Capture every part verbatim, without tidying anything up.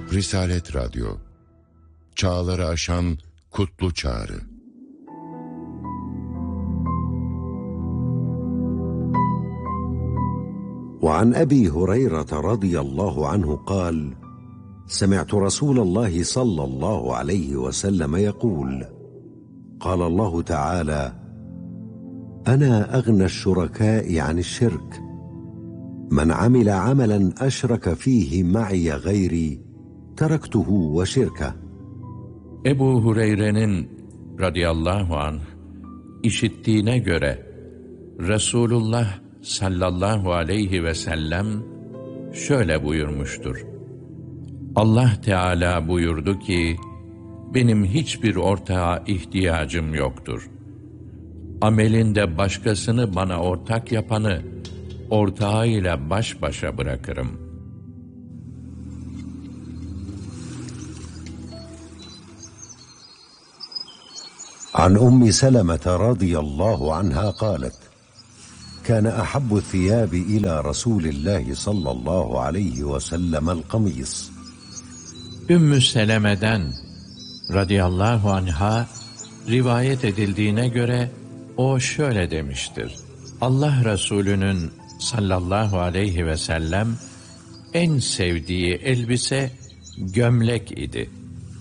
Risalet Radyo, çağları aşan kutlu çağrı. وعن أبي هريرة رضي الله عنه قال: سمعت رسول الله صلى الله عليه وسلم يقول: قال الله تعالى: أنا أغنى الشركاء عن الشرك، من عمل عملا أشرك فيه معي غيري تركته وشركه. Ebu Hureyre'nin radıyallahu anh işittiğine göre Resulullah sallallahu aleyhi ve sellem şöyle buyurmuştur: Allah Teala buyurdu ki, benim hiçbir ortağa ihtiyacım yoktur. Amelinde başkasını bana ortak yapanı ortağıyla baş başa bırakırım. عن أم سلمة رضي الله عنها قالت: كان أحب الثياب إلى رسول الله صلى الله عليه وسلم القميص. Ümmü Seleme'den radıyallahu anha rivayet edildiğine göre o şöyle demiştir: Allah Resulü'nün sallallahu aleyhi ve sellem en sevdiği elbise gömlek idi.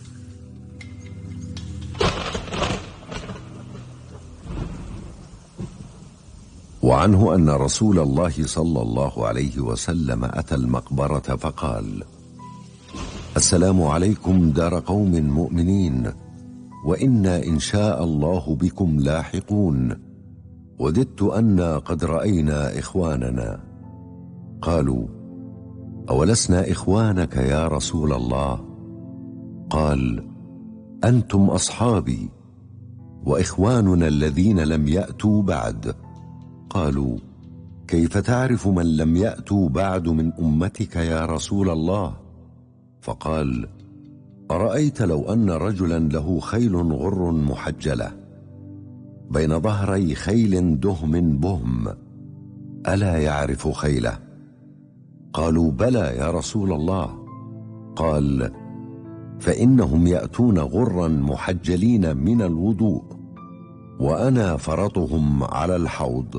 وعنه أن رسول الله صلى الله عليه وسلم أتى المقبرة فقال: السلام عليكم دار قوم مؤمنين، وإنا إن شاء الله بكم لاحقون، وددت أنا قد رأينا إخواننا. قالوا: أولسنا إخوانك يا رسول الله؟ قال: أنتم أصحابي، وإخواننا الذين لم يأتوا بعد. قالوا: كيف تعرف من لم يأتوا بعد من أمتك يا رسول الله؟ فقال: أرأيت لو أن رجلا له خيل غر محجلة بين ظهري خيل دهم بهم ألا يعرف خيله؟ قالوا: بلى يا رسول الله. قال: فإنهم يأتون غرا محجلين من الوضوء، وأنا فرطهم على الحوض.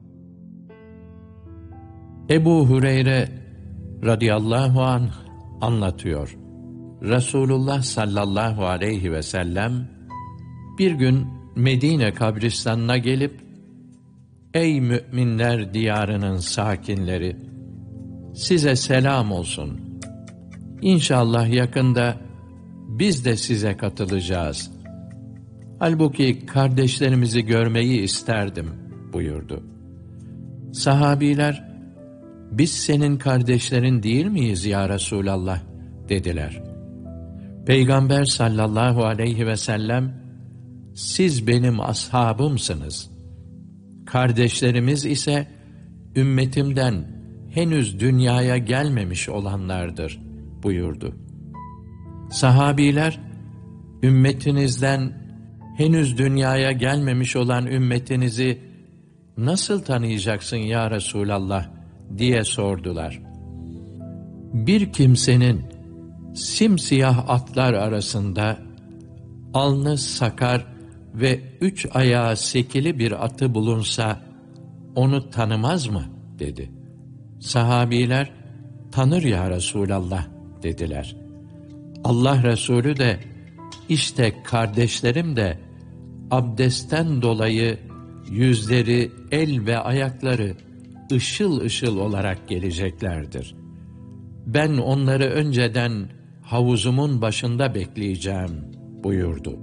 Ebu Hureyre radıyallahu anh anlatıyor. Resulullah sallallahu aleyhi ve sellem bir gün Medine kabristanına gelip, ey müminler diyarının sakinleri, size selam olsun. İnşallah yakında biz de size katılacağız. Halbuki kardeşlerimizi görmeyi isterdim buyurdu. Sahabiler, biz senin kardeşlerin değil miyiz ya Resulallah dediler. Peygamber sallallahu aleyhi ve sellem, siz benim ashabımsınız. Kardeşlerimiz ise ümmetimden henüz dünyaya gelmemiş olanlardır buyurdu. Sahabiler, ümmetinizden henüz dünyaya gelmemiş olan ümmetinizi nasıl tanıyacaksın ya Resulallah diye sordular. Bir kimsenin simsiyah atlar arasında alnı sakar ve üç ayağı sekili bir atı bulunsa onu tanımaz mı dedi. Sahabiler, tanır ya Resulallah dediler. Allah Resulü de, işte kardeşlerim de abdestten dolayı yüzleri, el ve ayakları ışıl ışıl olarak geleceklerdir. Ben onları önceden havuzumun başında bekleyeceğim buyurdu.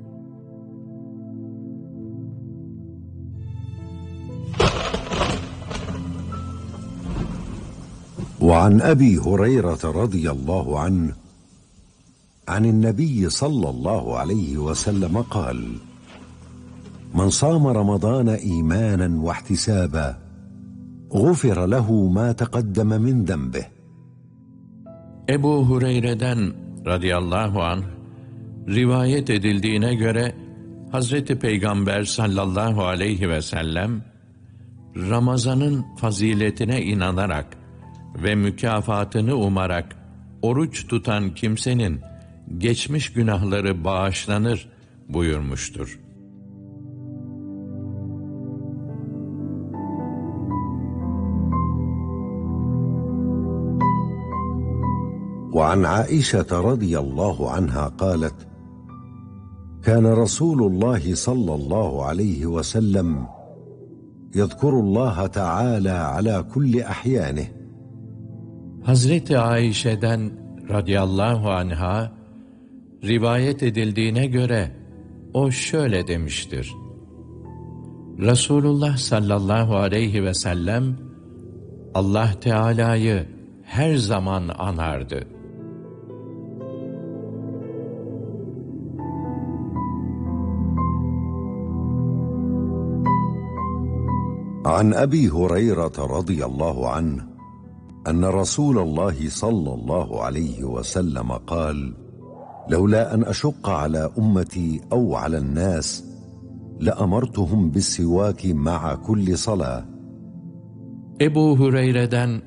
وعن أبي هريرة رضي الله عنه عن النبي صلى الله عليه وسلم قال: من صام رمضان إيمانا واحتسابا غفر له ما تقدم من ذنبه. Ebu Hureyre'den radıyallahu anh rivayet edildiğine göre Hazreti Peygamber sallallahu aleyhi ve sellem Ramazan'ın faziletine inanarak ve mükafatını umarak oruç tutan kimsenin geçmiş günahları bağışlanır buyurmuştur. وعن عائشة رضي الله عنها قالت: كان رسول الله صلى الله عليه وسلم يذكر الله تعالى على كل أحيانه. Hazreti Ayşe'den radıyallahu anha rivayet edildiğine göre o şöyle demiştir: Resulullah sallallahu aleyhi ve sellem Allah Teala'yı her zaman anardı. عن أبي هريرة رضي الله عنه أن رسول الله صلى الله عليه وسلم قال: لولا أن أشق على أمتي أو على الناس لأمرتهم بالسواك مع كل صلاة. Ebu Hureyre'den